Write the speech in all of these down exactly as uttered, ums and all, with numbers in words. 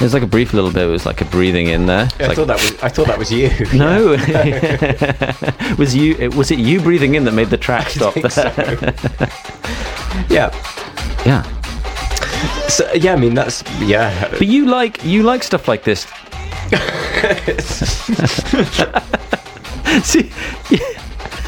There's like a brief little bit. It was like a breathing in there. I like, thought that was. I thought that was you. no, was you? It, was it you breathing in that made the track stop there? So. yeah, yeah. So yeah, I mean that's yeah. But you like you like stuff like this. See, yeah.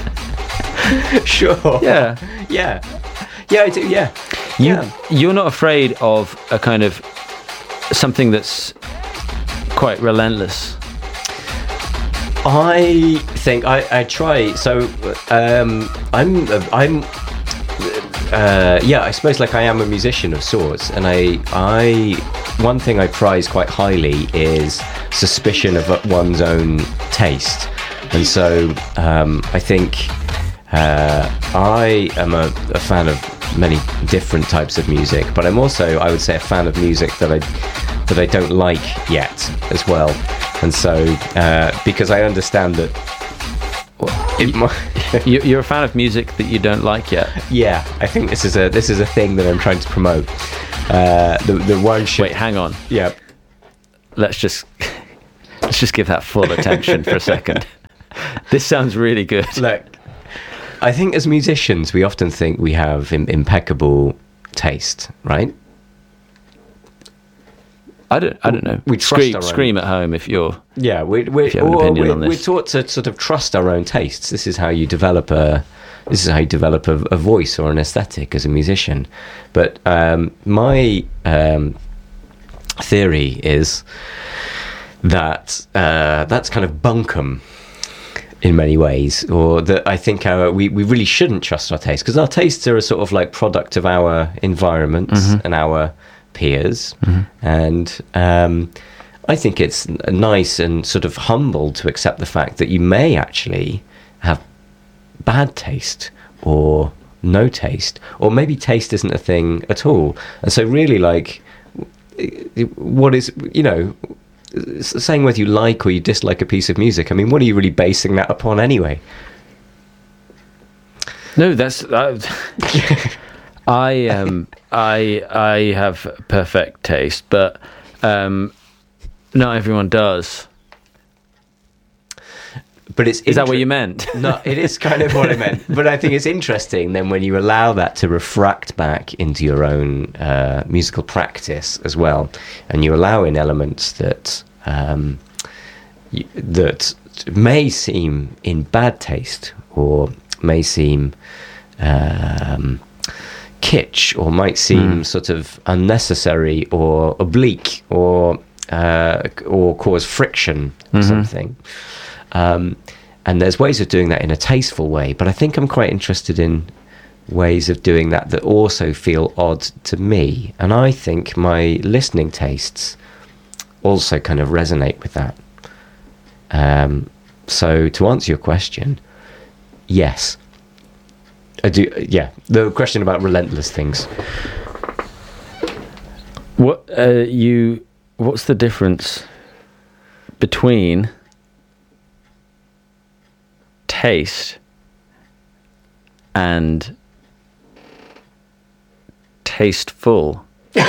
Sure. Yeah. Yeah. Yeah, I do. Yeah. You yeah. you're not afraid of a kind of something that's quite relentless. I think I, I try. So um, I'm I'm uh, yeah. I suppose like I am a musician of sorts, and I I one thing I prize quite highly is suspicion of one's own taste, and so um, I think uh, I am a, a fan of many different types of music, but I'm also, I would say, a fan of music that I that I don't like yet as well. And so uh, because I understand that it might You- you're a fan of music that you don't like yet. yeah, I think this is a this is a thing that I'm trying to promote. Uh, the the one should Wait, hang on. yeah. Let's just let's just give that full attention for a second. This sounds really good. Look, I think as musicians, we often think we have Im- impeccable taste, right? I don't. I don't know. We trust scream, our own- scream at home if you're. Yeah, we, we, If you have an or opinion we're, on this. we're taught to sort of trust our own tastes. This is how you develop a. This is how you develop a, a voice or an aesthetic as a musician. But um, my um, theory is that uh, that's kind of bunkum in many ways, or that I think our, we, we really shouldn't trust our tastes, because our tastes are a sort of like product of our environment Mm-hmm. and our peers. And um, I think it's n- nice and sort of humble to accept the fact that you may actually have bad taste or no taste, or maybe taste isn't a thing at all. And so really, like, what is, you know, saying whether you like or you dislike a piece of music, I mean, what are you really basing that upon anyway? No, that's. Uh, I um I I have perfect taste, but um, not everyone does. But it's Is that what inter- you meant? No, it is kind of what I meant. But I think it's interesting then when you allow that to refract back into your own uh, musical practice as well, and you allow in elements that um, y- that may seem in bad taste or may seem um, kitsch or might seem Mm. sort of unnecessary or oblique or uh, or cause friction or Mhm. something. Um, and there's ways of doing that in a tasteful way, but I think I'm quite interested in ways of doing that that also feel odd to me. And I think my listening tastes also kind of resonate with that. Um, so to answer your question, yes. I do, yeah. The question about relentless things. What uh, you? What's the difference between taste and tasteful?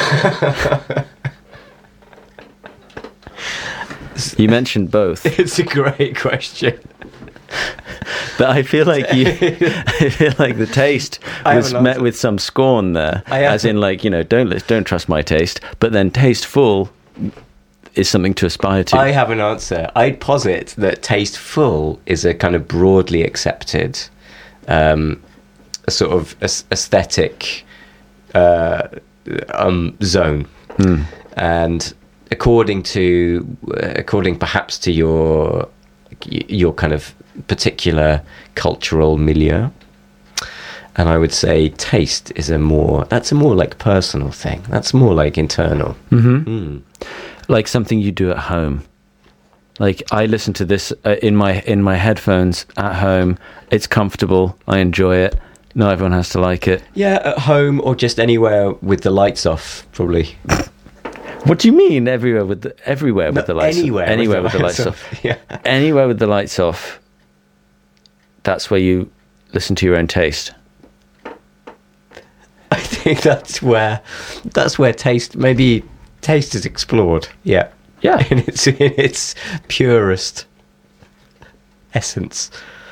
You mentioned both, It's a great question. but I feel like you. I feel like the taste I have was an met answer. with some scorn there, I have- as in, like, you know, don't li- don't trust my taste. But then tasteful is something to aspire to. I have an answer. I'd posit that tasteful is a kind of broadly accepted um, a sort of aes- aesthetic uh, um, zone. Hmm. And according to, according perhaps to your your kind of particular cultural milieu, and I would say taste is a more, that's a more like personal thing. That's more like internal. Mm-hmm. Mm. Like something you do at home. Like, I listen to this uh, in my in my headphones at home. It's comfortable. I enjoy it. Not everyone has to like it. Yeah, at home or just anywhere with the lights off, probably. What do you mean everywhere with the, everywhere with No, the lights anywhere off? Anywhere with the lights off. Yeah. Anywhere with the lights off. That's where you listen to your own taste. I think that's where that's where taste, maybe taste is explored. Yeah, Yeah. in its in its purest essence.